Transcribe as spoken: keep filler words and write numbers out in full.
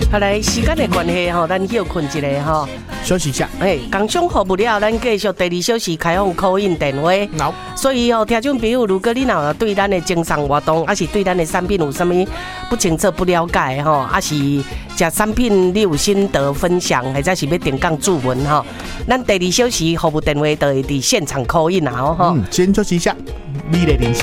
好来，时间的关系吼，咱休困一下吼， 休息一下。 哎，工商服务了，咱继续第二小时开放 call in 电话。 好， 所以哦，听众朋友，如果你若对咱的经商活动，还是对咱的产品有啥物不清楚、不了解吼，还是食产品你有心得分享，或者是要点讲注文吼，咱第二小时服务电话就会伫现场 call in 啊吼。 嗯，先休息一下，你的领先。